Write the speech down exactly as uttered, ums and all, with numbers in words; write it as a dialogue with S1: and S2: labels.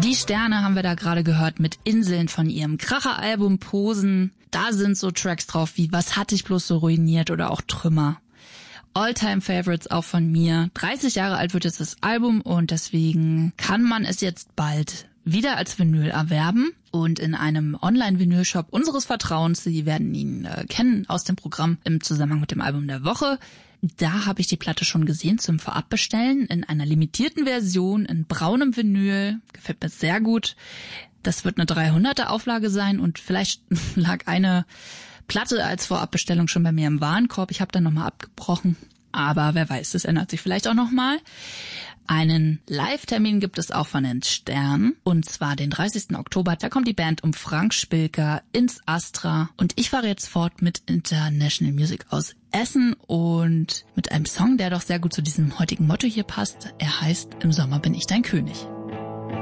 S1: Die Sterne haben wir da gerade gehört mit Inseln von ihrem Kracher-Album Posen. Da sind so Tracks drauf wie Was hat dich bloß so ruiniert oder auch Trümmer. All-Time-Favorites auch von mir. dreißig Jahre alt wird jetzt das Album und deswegen kann man es jetzt bald wieder als Vinyl erwerben und in einem Online-Vinyl-Shop unseres Vertrauens, Sie werden ihn äh, kennen aus dem Programm im Zusammenhang mit dem Album der Woche. Da habe ich die Platte schon gesehen zum Vorabbestellen in einer limitierten Version in braunem Vinyl. Gefällt mir sehr gut. Das wird eine dreihunderter Auflage sein und vielleicht lag eine Platte als Vorabbestellung schon bei mir im Warenkorb. Ich habe dann nochmal abgebrochen. Aber wer weiß, das ändert sich vielleicht auch nochmal. Einen Live-Termin gibt es auch von den Sternen. Und zwar den dreißigsten Oktober. Da kommt die Band um Frank Spilker ins Astra. Und ich fahre jetzt fort mit International Music aus Essen und mit einem Song, der doch sehr gut zu diesem heutigen Motto hier passt. Er heißt Im Sommer bin ich dein König.